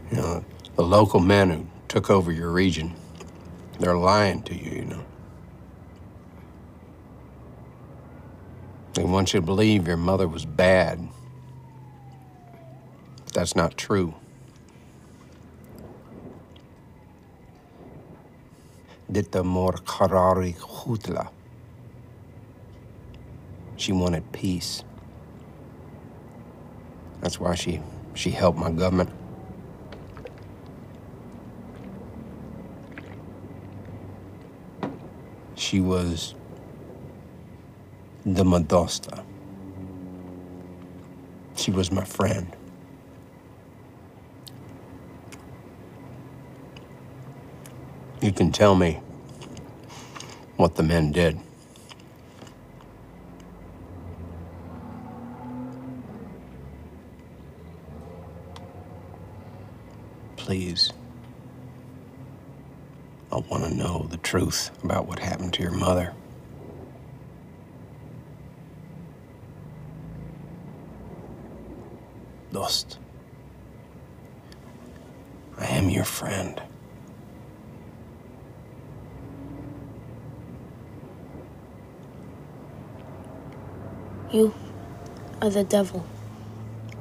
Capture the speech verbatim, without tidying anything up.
You know, the local men who took over your region, they're lying to you, you know. They want you to believe your mother was bad. But that's not true. Ditta mor karari khutla. She wanted peace. That's why she, she helped my government. She was the Madosta. She was my friend. You can tell me what the men did. Please. I want to know the truth about what happened to your mother. Dost. I am your friend. You are the devil.